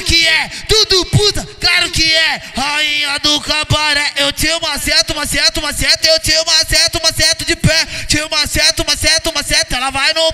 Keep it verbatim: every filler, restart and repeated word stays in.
que é, tudo puta, claro que é. Rainha do cabaré, eu te maceto, maceto, maceto, eu te maceto, maceto de pé. Te maceto, maceto, maceto, ela vai no